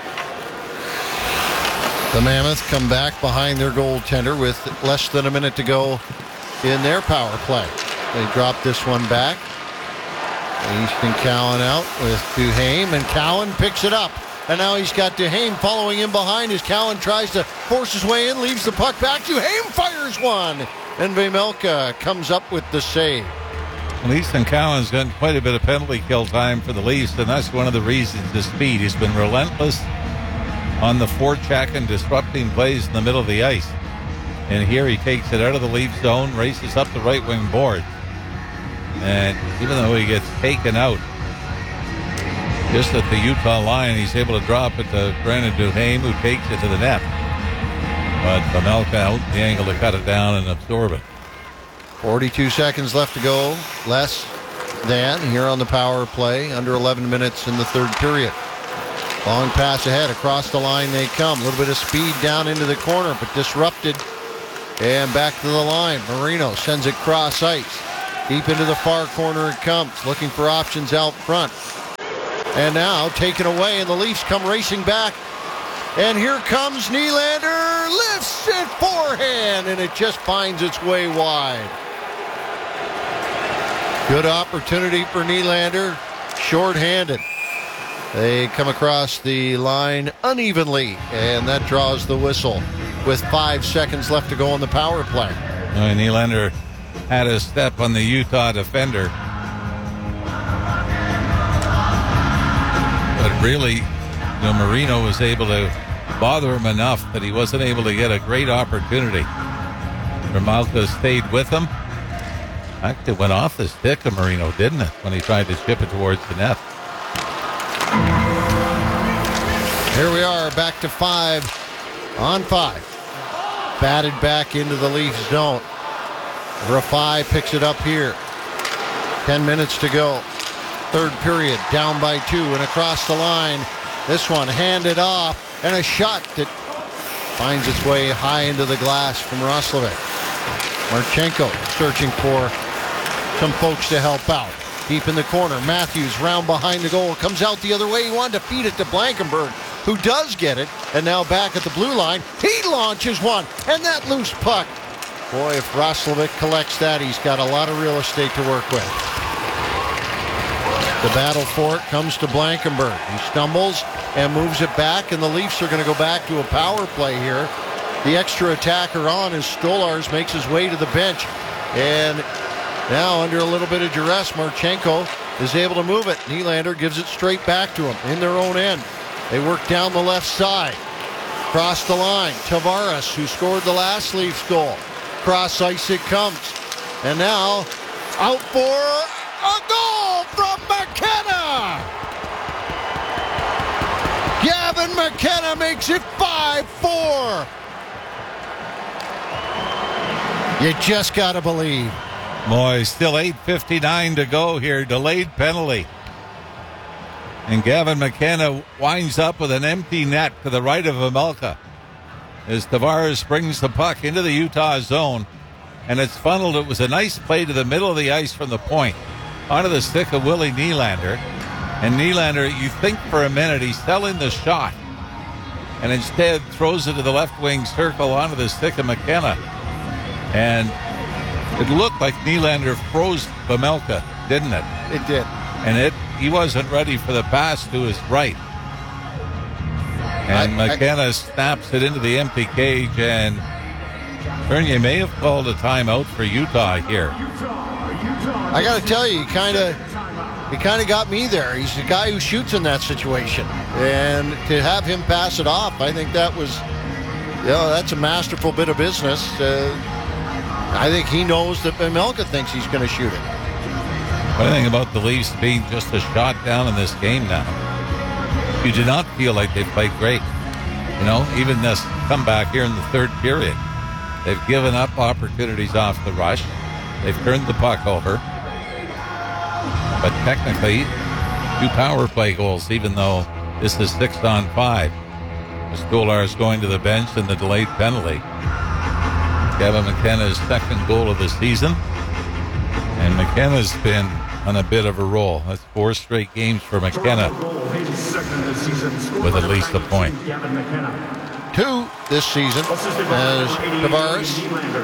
the Mammoth come back behind their goaltender with less than a minute to go in their power play. They drop this one back. Easton Cowan out with Duhaime, and Cowan picks it up. And now he's got Duhaime following him behind as Cowan tries to force his way in, leaves the puck back. Duhaime fires one, and Vejmelka comes up with the save. Well, Easton Cowan's gotten quite a bit of penalty kill time for the Leafs, and that's one of the reasons, the speed. He's been relentless on the forecheck and disrupting plays in the middle of the ice. And here he takes it out of the Leaf zone, races up the right wing board. And even though he gets taken out just at the Utah line, he's able to drop it to Brandon Duhaime, who takes it to the net. But Vejmelka out the angle to cut it down and absorb it. 42 seconds left to go. Less than here on the power play. Under 11 minutes in the third period. Long pass ahead. Across the line they come. A little bit of speed down into the corner, but disrupted. And back to the line. Marino sends it cross ice. Deep into the far corner it comes. Looking for options out front. And now taken away, and the Leafs come racing back. And here comes Nylander. Lifts it forehand, and it just finds its way wide. Good opportunity for Nylander. Short-handed. They come across the line unevenly, and that draws the whistle with 5 seconds left to go on the power play. Nylander had a step on the Utah defender. But really, Marino was able to bother him enough that he wasn't able to get a great opportunity. Ramalka stayed with him. Actually, it went off the stick of Marino, didn't it, when he tried to chip it towards the net. Here we are, back to 5 on 5. Batted back into the Leafs zone. Rafai picks it up here. 10 minutes to go. Third period, down by 2 and across the line. This one handed off, and a shot that finds its way high into the glass from Roslovic. Marchenko searching for some folks to help out. Deep in the corner, Matthews round behind the goal, comes out the other way. He wanted to feed it to Blankenberg, who does get it, and now back at the blue line. He launches one, and that loose puck. Boy, if Roslovic collects that, he's got a lot of real estate to work with. The battle for it comes to Blankenberg. He stumbles and moves it back, and the Leafs are going to go back to a power play here. The extra attacker on as Stolarz makes his way to the bench. And now under a little bit of duress, Marchenko is able to move it. Nylander gives it straight back to him in their own end. They work down the left side. Cross the line. Tavares, who scored the last Leafs goal. Cross ice it comes. And now out for a goal from McKenna. Gavin McKenna makes it 5-4. You just got to believe. Boy, still 8:59 to go here. Delayed penalty. And Gavin McKenna winds up with an empty net to the right of Vejmelka as Tavares brings the puck into the Utah zone, and it's funneled. It was a nice play to the middle of the ice from the point onto the stick of Willie Nylander. And Nylander, you think for a minute he's selling the shot, and instead throws it to the left wing circle onto the stick of McKenna. And it looked like Nylander froze Vejmelka, didn't it? It did. And he wasn't ready for the pass to his right. And McKenna snaps it into the empty cage, and Bernier may have called a timeout for Utah here. I got to tell you, he kind of got me there. He's the guy who shoots in that situation. And to have him pass it off, I think that was, that's a masterful bit of business. I think he knows that Vejmelka thinks he's going to shoot it. What do you think about the Leafs being just a shot down in this game now? You do not feel like they played great. Even this comeback here in the third period. They've given up opportunities off the rush. They've turned the puck over. But technically, 2 power play goals, even though this is 6 on 5. Stolarz going to the bench and the delayed penalty. Gavin McKenna's second goal of the season. And McKenna's been on a bit of a roll. That's 4 straight games for McKenna with at least a point. 2 this season as Tavares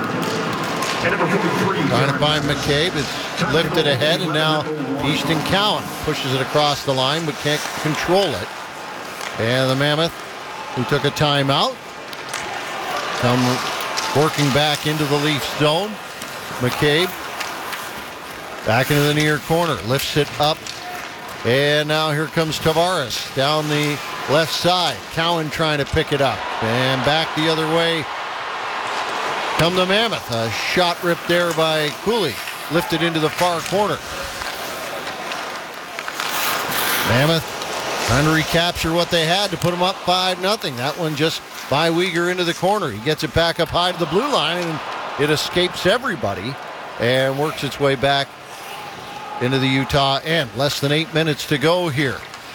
trying to find McCabe. It's lifted ahead, and now Easton Cowan pushes it across the line but can't control it. And the Mammoth, who took a timeout, come working back into the Leafs zone. McCabe back into the near corner, lifts it up, and now here comes Tavares down the left side. Cowan trying to pick it up, and back the other way come the Mammoth. A shot ripped there by Cooley, lifted into the far corner. Mammoth trying to recapture what they had to put them up 5-0. That one just by Weegar into the corner. He gets it back up high to the blue line, and it escapes everybody. and works its way back into the Utah end. Less than 8 minutes to go here.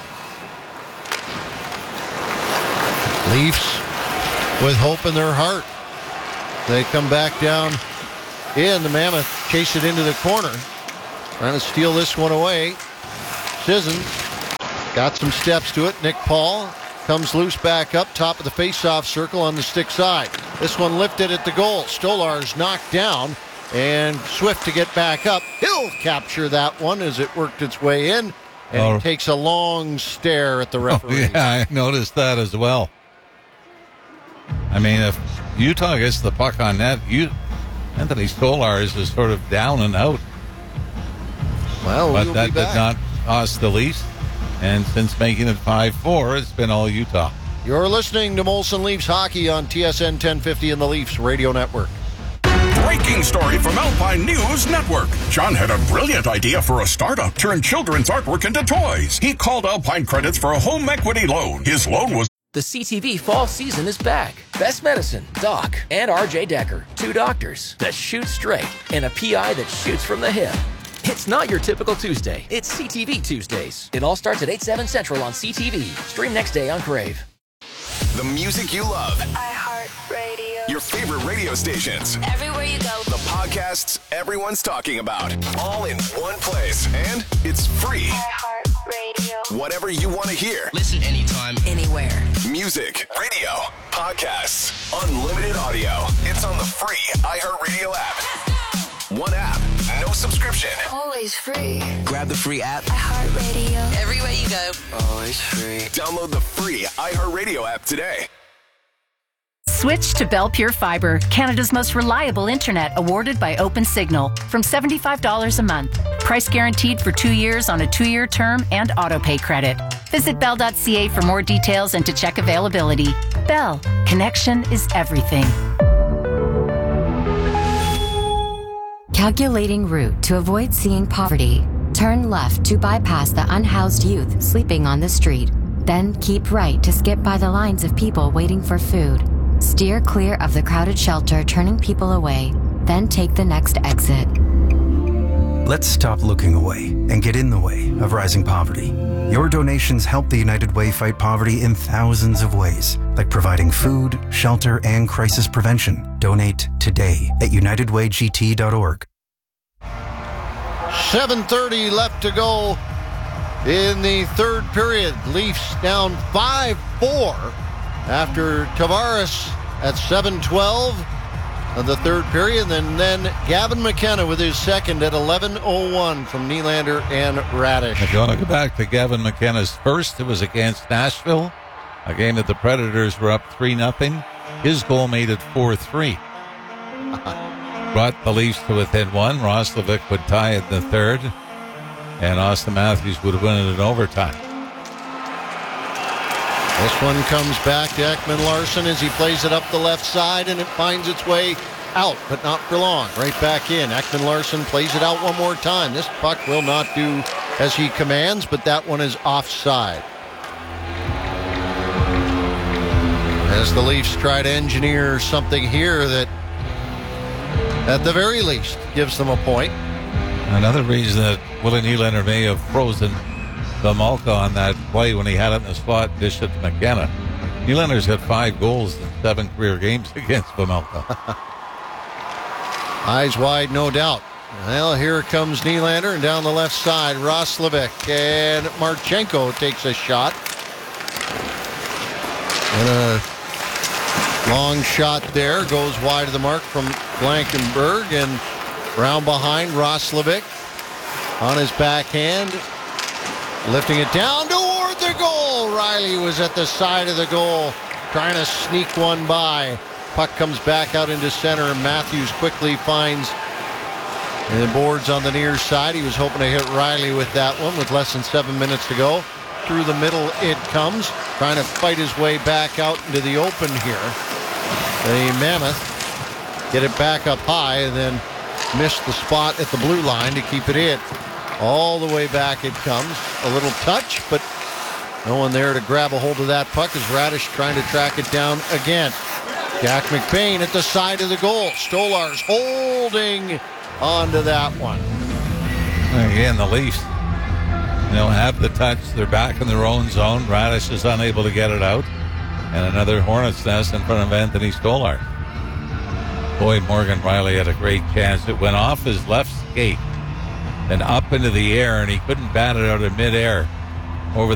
Leafs with hope in their heart. They come back down in. The Mammoth chase it into the corner. Trying to steal this one away. Sissons got some steps to it. Nick Paul comes loose back up, top of the face-off circle on the stick side. This one lifted at the goal. Stolarz knocked down, and Swift to get back up. He'll capture that one as it worked its way in, and he takes a long stare at the referee. Yeah, I noticed that as well. I mean, if Utah gets the puck on net, Anthony Stolarz is sort of down and out. Well, but that did not cost the Leafs. And since making it 5-4, it's been all Utah. You're listening to Molson Leafs Hockey on TSN 1050 and the Leafs Radio Network. Breaking story from Alpine News Network. John had a brilliant idea for a startup, turn children's artwork into toys. He called Alpine Credits for a home equity loan. His loan was... The CTV fall season is back. Best Medicine, Doc, and RJ Decker. 2 doctors that shoot straight and a PI that shoots from the hip. It's not your typical Tuesday. It's CTV Tuesdays. It all starts at 8/7 Central on CTV. Stream next day on Crave. The music you love. iHeartRadio. Your favorite radio stations. Everywhere you go. The podcasts everyone's talking about. All in one place. And it's free. iHeartRadio. Whatever you want to hear. Listen anytime, anywhere. Music, radio, podcasts, unlimited audio. It's on the free iHeartRadio app. One app, no subscription. Always free. Grab the free app. iHeartRadio. Everywhere you go. Always free. Download the free iHeartRadio app today. Switch to Bell Pure Fiber, Canada's most reliable internet, awarded by OpenSignal, from $75 a month. Price guaranteed for 2 years on a 2-year term and auto-pay credit. Visit bell.ca for more details and to check availability. Bell, connection is everything. Calculating route to avoid seeing poverty. Turn left to bypass the unhoused youth sleeping on the street. Then keep right to skip by the lines of people waiting for food. Steer clear of the crowded shelter turning people away. Then take the next exit. Let's stop looking away and get in the way of rising poverty. Your donations help the United Way fight poverty in thousands of ways, like providing food, shelter, and crisis prevention. Donate today at unitedwaygt.org. 7:30 left to go in the third period. Leafs down 5-4 after Tavares at 7:12 of the third period. And then Gavin McKenna with his second at 11:01 from Nylander and Radish. If you want to go back to Gavin McKenna's first, it was against Nashville, a game that the Predators were up 3-0. His goal made it 4-3. Brought the Leafs to within 1. Roslovic would tie it in the third, and Austin Matthews would win it in overtime. This one comes back to Ekman Larsson as he plays it up the left side, and it finds its way out, but not for long. Right back in. Ekman Larsson plays it out one more time. This puck will not do as he commands, but that one is offside. As the Leafs try to engineer something here that, at the very least, gives them a point. Another reason that Willie Nylander may have frozen Vejmelka on that play when he had it in the slot, dished it to McKenna. Nylander's got 5 goals in 7 career games against Vejmelka. Eyes wide, no doubt. Well, here comes Nylander, and down the left side, Roslovic, and Marchenko takes a shot. And a long shot there, goes wide of the mark from Blankenberg, and round behind Roslovic on his backhand, lifting it down toward the goal. Riley was at the side of the goal, trying to sneak one by. Puck comes back out into center, and Matthews quickly finds the boards on the near side. He was hoping to hit Riley with that one with less than 7 minutes to go. Through the middle it comes, trying to fight his way back out into the open here. The Mammoth get it back up high and then miss the spot at the blue line to keep it in. All the way back it comes. A little touch, but no one there to grab a hold of that puck as Radish trying to track it down again. Jack McBain at the side of the goal. Stolarz holding onto that one. Again, the Leafs, have the touch. They're back in their own zone. Radish is unable to get it out. And another Hornets nest in front of Anthony Stolarz. Boy, Morgan Riley had a great chance. It went off his left skate and up into the air, and he couldn't bat it out of midair.